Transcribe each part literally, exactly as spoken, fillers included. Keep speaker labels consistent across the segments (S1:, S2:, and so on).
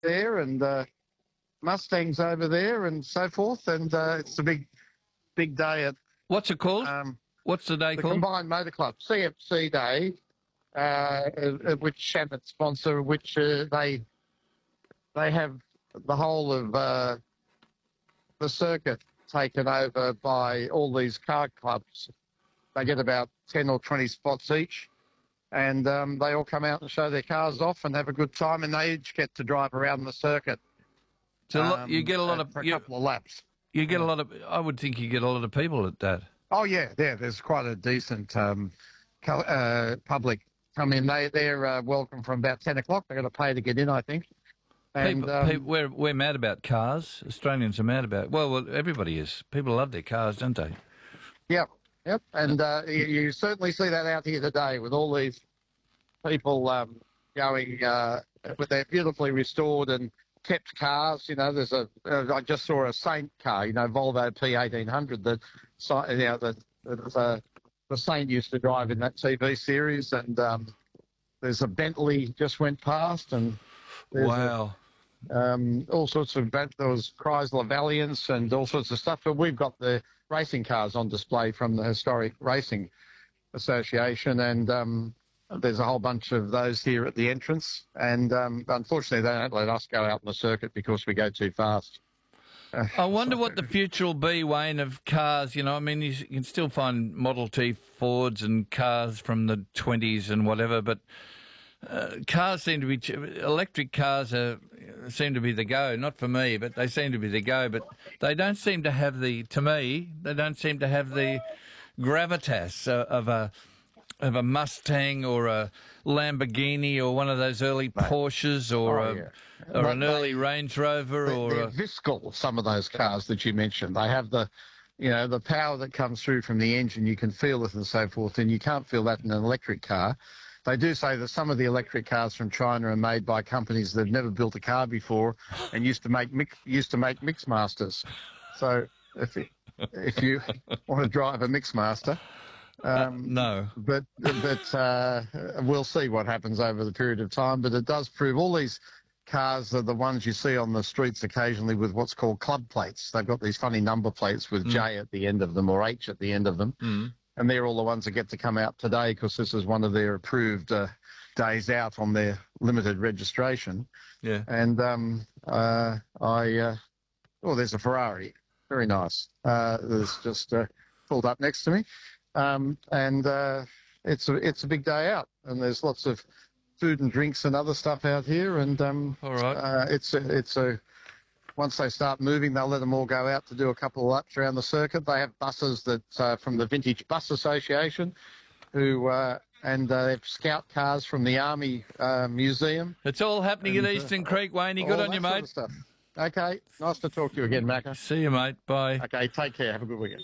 S1: there and uh, Mustangs over there and so forth. And uh, it's a big, big day at
S2: What's it called?
S1: um,
S2: What's the day
S1: the
S2: called?
S1: Combined Motor Club, C F C Day, uh, uh, which Shannon sponsor, which uh, they they have the whole of uh, the circuit taken over by all these car clubs. They get about ten or twenty spots each, and um, they all come out and show their cars off and have a good time, and they each get to drive around the circuit.
S2: So
S1: um,
S2: you get a lot
S1: uh,
S2: of
S1: for a
S2: you,
S1: couple of laps.
S2: you get a lot of. I would think you get a lot of people at that.
S1: Oh yeah, yeah. There's quite a decent um, co- uh, public come in. They they're uh, welcome from about ten o'clock. They've got to pay to get in, I think. And
S2: People,
S1: um,
S2: people, we're we're mad about cars. Australians are mad about. Well, well, everybody is. People love their cars, don't they?
S1: Yep, yep. And uh, you, you certainly see that out here today with all these people um, going uh, with their beautifully restored and kept cars. You know, there's a. Uh, I just saw a Saint car. You know, Volvo P eighteen hundred. That si- you know that that, uh, the Saint used to drive in that T V series, and um, there's a Bentley just went past, and there's
S2: Wow.
S1: a, um, all sorts of. There was Chrysler Valiants and all sorts of stuff. But we've got the racing cars on display from the Historic Racing Association, and um, there's a whole bunch of those here at the entrance. And um, unfortunately, they don't let us go out on the circuit because we go too fast. Uh,
S2: I wonder
S1: so-
S2: what the future will be, Wayne, of cars. You know, I mean, you can still find Model T Fords and cars from the twenties and whatever, but uh, cars seem to be electric cars are seem to be the go. Not for me, but they seem to be the go. But they don't seem to have the. To me, they don't seem to have the gravitas uh, of a of a Mustang or a Lamborghini or one of those early Porsches or
S1: Oh,
S2: a,
S1: yeah.
S2: or
S1: They-
S2: an early Range Rover
S1: They-
S2: or
S1: they're
S2: a,
S1: visceral, some of those cars that you mentioned. They have the, you know, the power that comes through from the engine. You can feel it and so forth, and you can't feel that in an electric car. They do say that some of the electric cars from China are made by companies that have never built a car before and used to make mix, used to make Mixmasters. So if you, if you want to drive a Mixmaster, um,
S2: no.
S1: but but uh, we'll see what happens over the period of time. But it does prove all these cars are the ones you see on the streets occasionally with what's called club plates. They've got these funny number plates with J at the end of them or H at the end of them.
S2: Mm.
S1: And they're all the ones that get to come out today because this is one of their approved uh, days out on their limited registration.
S2: Yeah.
S1: And um, uh, I, uh, oh, there's a Ferrari. Very nice. Uh, there's just uh, pulled up next to me. Um, and uh, it's, a, it's a big day out. And there's lots of food and drinks and other stuff out here. And um,
S2: All right.
S1: uh, it's, a, it's a... Once they start moving, they'll let them all go out to do a couple of laps around the circuit. They have buses that uh, from the Vintage Bus Association, who uh, and uh, they have scout cars from the Army uh, Museum.
S2: It's all happening
S1: And,
S2: at
S1: uh,
S2: Eastern Creek, Wayne. Good
S1: all
S2: on
S1: that
S2: you,
S1: sort
S2: mate.
S1: of stuff. Okay, nice to talk to you again, Macca.
S2: See you, mate. Bye.
S1: Okay, take care. Have a good weekend.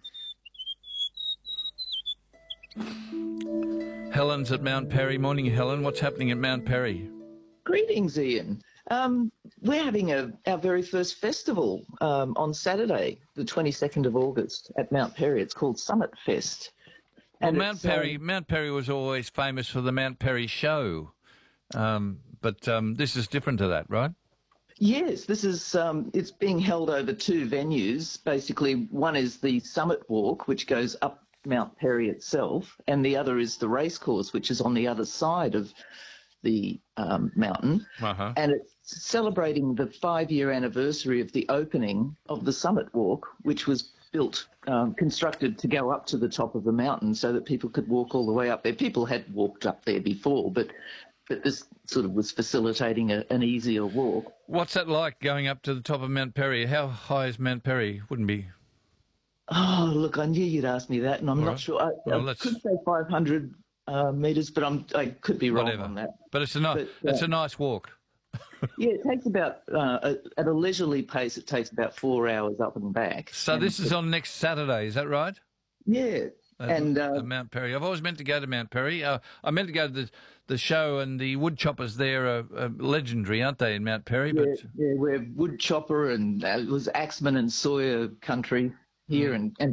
S2: Helen's at Mount Perry. Morning, Helen. What's happening at Mount Perry?
S3: Greetings, Ian. Um, we're having a, our very first festival um, on Saturday, the twenty-second of August at Mount Perry. It's called Summit Fest.
S2: Well,
S3: And
S2: Mount
S3: it's,
S2: Perry.
S3: um,
S2: Mount Perry was always famous for the Mount Perry show, um, but um, this is different to that, right?
S3: Yes, this is, um, it's being held over two venues. Basically, one is the Summit Walk, which goes up Mount Perry itself, and the other is the racecourse, which is on the other side of the um, mountain.
S2: Uh-huh.
S3: And it's celebrating the five-year anniversary of the opening of the Summit Walk, which was built, um, constructed to go up to the top of the mountain so that people could walk all the way up there. People had walked up there before, but but this sort of was facilitating a, an easier walk.
S2: What's that like going up to the top of Mount Perry? How high is Mount Perry? Wouldn't be.
S3: Oh, look, I knew you'd ask me that, and I'm
S2: All
S3: not
S2: right.
S3: sure. I,
S2: Well,
S3: I
S2: let's-
S3: could say five hundred uh, metres, but I'm, I could be wrong
S2: Whatever.
S3: on that.
S2: But it's a nice.
S3: But, uh,
S2: it's a nice walk.
S3: Yeah, it takes about, uh, at a leisurely pace, it takes about four hours up and back.
S2: So
S3: And
S2: this is on next Saturday. Is that right?
S3: Yeah,
S2: At-
S3: and uh,
S2: at Mount Perry. I've always meant to go to Mount Perry. Uh, I meant to go to the the show, and the wood choppers there are, are legendary, aren't they, in Mount Perry?
S3: yeah,
S2: But
S3: yeah, we're wood chopper, and uh, it was Axeman and Sawyer country here, and, and